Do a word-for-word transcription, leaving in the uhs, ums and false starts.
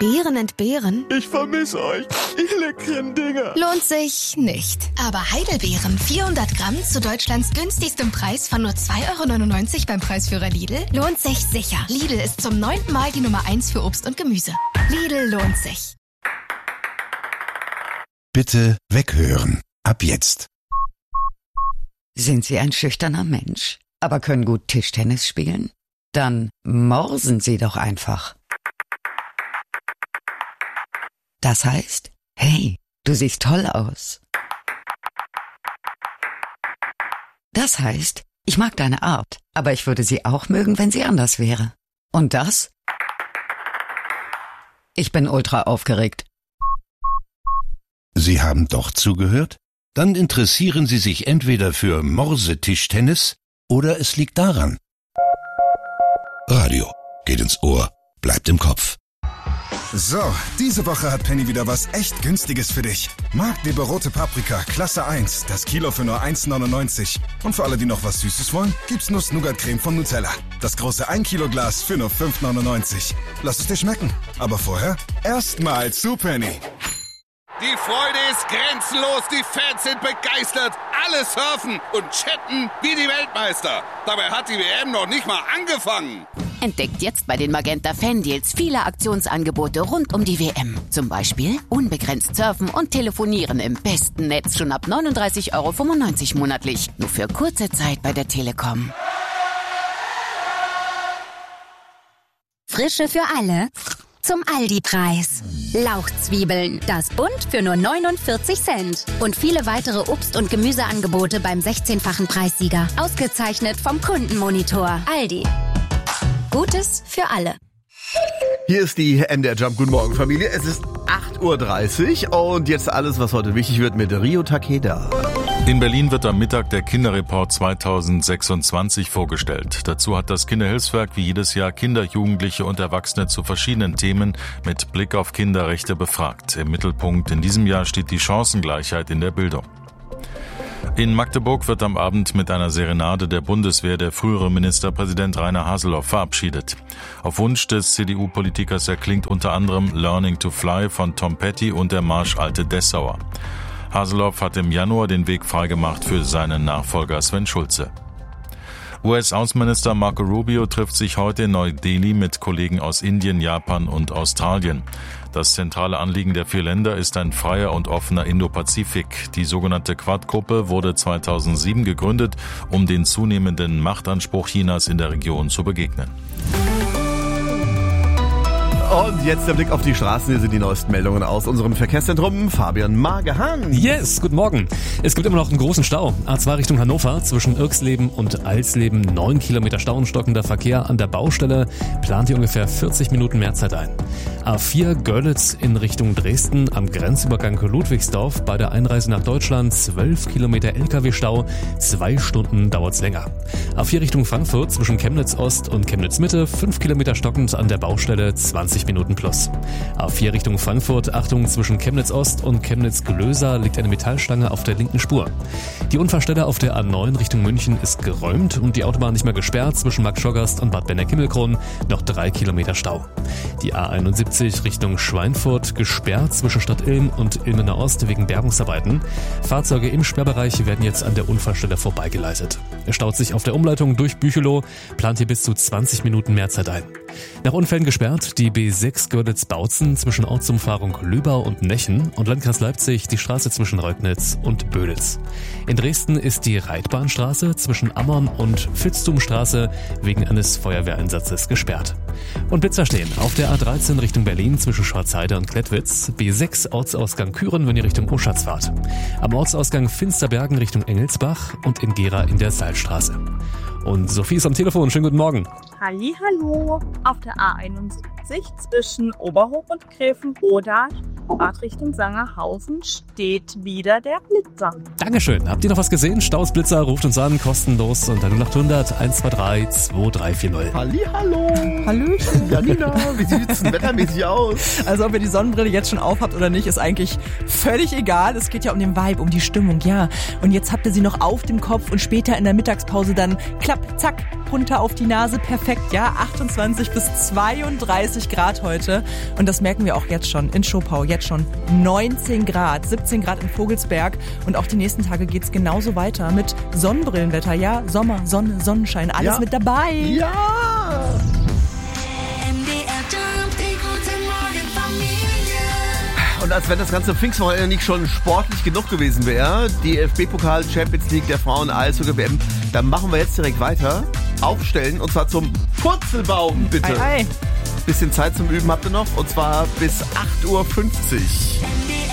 Beeren entbehren? Ich vermisse euch, ihr leckeren Dinger. Lohnt sich nicht. Aber Heidelbeeren, vierhundert Gramm zu Deutschlands günstigstem Preis von nur zwei Euro neunundneunzig beim Preisführer Lidl, lohnt sich sicher. Lidl ist zum neunten Mal die Nummer eins für Obst und Gemüse. Lidl lohnt sich. Bitte weghören. Ab jetzt. Sind Sie ein schüchterner Mensch, aber können gut Tischtennis spielen? Dann morsen Sie doch einfach. Das heißt, hey, du siehst toll aus. Das heißt, ich mag deine Art, aber ich würde sie auch mögen, wenn sie anders wäre. Und das? Ich bin ultra aufgeregt. Sie haben doch zugehört? Dann interessieren Sie sich entweder für Morsetischtennis oder es liegt daran. Radio geht ins Ohr, bleibt im Kopf. So, diese Woche hat Penny wieder was echt Günstiges für dich. Marktleber rote Paprika, Klasse eins, das Kilo für nur eins neunundneunzig. Und für alle, die noch was Süßes wollen, gibt's Nuss-Nougat-Creme von Nutella. Das große ein Kilo Glas für nur fünf neunundneunzig. Lass es dir schmecken. Aber vorher erstmal zu Penny. Die Freude ist grenzenlos, die Fans sind begeistert, alle surfen und chatten wie die Weltmeister. Dabei hat die W M noch nicht mal angefangen. Entdeckt jetzt bei den Magenta Fan-Deals viele Aktionsangebote rund um die W M. Zum Beispiel unbegrenzt surfen und telefonieren im besten Netz schon ab neununddreißig Euro fünfundneunzig monatlich. Nur für kurze Zeit bei der Telekom. Frische für alle. Zum Aldi-Preis. Lauchzwiebeln, das Bund für nur neunundvierzig Cent. Und viele weitere Obst- und Gemüseangebote beim sechzehnfachen Preissieger. Ausgezeichnet vom Kundenmonitor. Aldi. Gutes für alle. Hier ist die M D R Jump. Guten Morgen, Familie. Es ist acht Uhr dreißig und jetzt alles, was heute wichtig wird mit Rio Takeda. In Berlin wird am Mittag der Kinderreport zweitausendsechsundzwanzig vorgestellt. Dazu hat das Kinderhilfswerk wie jedes Jahr Kinder, Jugendliche und Erwachsene zu verschiedenen Themen mit Blick auf Kinderrechte befragt. Im Mittelpunkt in diesem Jahr steht die Chancengleichheit in der Bildung. In Magdeburg wird am Abend mit einer Serenade der Bundeswehr der frühere Ministerpräsident Rainer Haseloff verabschiedet. Auf Wunsch des C D U-Politikers erklingt unter anderem Learning to Fly von Tom Petty und der Marsch Alte Dessauer. Haseloff hat im Januar den Weg freigemacht für seinen Nachfolger Sven Schulze. U S-Außenminister Marco Rubio trifft sich heute in Neu-Delhi mit Kollegen aus Indien, Japan und Australien. Das zentrale Anliegen der vier Länder ist ein freier und offener Indo-Pazifik. Die sogenannte Quad-Gruppe wurde zweitausendsieben gegründet, um den zunehmenden Machtanspruch Chinas in der Region zu begegnen. Und jetzt der Blick auf die Straßen. Hier sind die neuesten Meldungen aus unserem Verkehrszentrum. Fabian Magehan. Yes, guten Morgen. Es gibt immer noch einen großen Stau. A zwei Richtung Hannover zwischen Irksleben und Alsleben. Neun Kilometer Stau und stockender Verkehr an der Baustelle. Plant hier ungefähr vierzig Minuten Mehrzeit ein. A vier Görlitz in Richtung Dresden am Grenzübergang Ludwigsdorf. Bei der Einreise nach Deutschland zwölf Kilometer L K W-Stau. Zwei Stunden dauert's länger. A vier Richtung Frankfurt zwischen Chemnitz Ost und Chemnitz Mitte. fünf Kilometer stockend an der Baustelle. zwanzig Minuten plus. A vier Richtung Frankfurt, Achtung, zwischen Chemnitz Ost und Chemnitz Glöser liegt eine Metallstange auf der linken Spur. Die Unfallstelle auf der A neun Richtung München ist geräumt und die Autobahn nicht mehr gesperrt zwischen Marktschorgast und Bad Benner-Kimmelkron, noch drei Kilometer Stau. Die A einundsiebzig Richtung Schweinfurt gesperrt zwischen Stadt Ilm und Ilmener Ost wegen Bergungsarbeiten. Fahrzeuge im Sperrbereich werden jetzt an der Unfallstelle vorbeigeleitet. Es staut sich auf der Umleitung durch Büchelow, plant hier bis zu zwanzig Minuten Mehrzeit ein. Nach Unfällen gesperrt die B sechs Görlitz-Bautzen zwischen Ortsumfahrung Lübau und Nechen und Landkreis Leipzig die Straße zwischen Reutnitz und Böditz. In Dresden ist die Reitbahnstraße zwischen Ammern und Vitzthumstraße wegen eines Feuerwehreinsatzes gesperrt. Und Blitzer stehen auf der A dreizehn Richtung Berlin zwischen Schwarzheide und Klettwitz, B sechs Ortsausgang Küren, wenn ihr Richtung Oschatz fahrt. Am Ortsausgang Finsterbergen Richtung Engelsbach und in Gera in der Salzstraße. Und Sophie ist am Telefon. Schönen guten Morgen. Hallihallo. Auf der A einundsiebzig zwischen Oberhof und Gräfenbroda, Fahrt Richtung Sangerhausen, steht wieder der Blitzer. Dankeschön. Habt ihr noch was gesehen? Staus Blitzer, ruft uns an, kostenlos unter null acht hundert eins zwei drei zwei drei vier null. Hallihallo. Hallöchen. Janina, wie sieht's denn wettermäßig aus? Also ob ihr die Sonnenbrille jetzt schon aufhabt oder nicht, ist eigentlich völlig egal. Es geht ja um den Vibe, um die Stimmung, ja. Und jetzt habt ihr sie noch auf dem Kopf und später in der Mittagspause dann klapp, zack, runter auf die Nase, perfekt, ja, achtundzwanzig bis zweiunddreißig Grad heute und das merken wir auch jetzt schon in Schopau, jetzt schon neunzehn Grad, siebzehn Grad in Vogelsberg und auch die nächsten Tage geht's genauso weiter mit Sonnenbrillenwetter, ja, Sommer, Sonne, Sonnenschein, alles Ja. mit dabei. Ja! Und als wenn das ganze Pfingstwochenende nicht schon sportlich genug gewesen wäre, die D F B-Pokal, Champions League, der Frauen, Eishockey-W M, dann machen wir jetzt direkt weiter. Aufstellen, und zwar zum Purzelbaum, bitte. Ei, ei. Bisschen Zeit zum Üben habt ihr noch, und zwar bis acht Uhr fünfzig.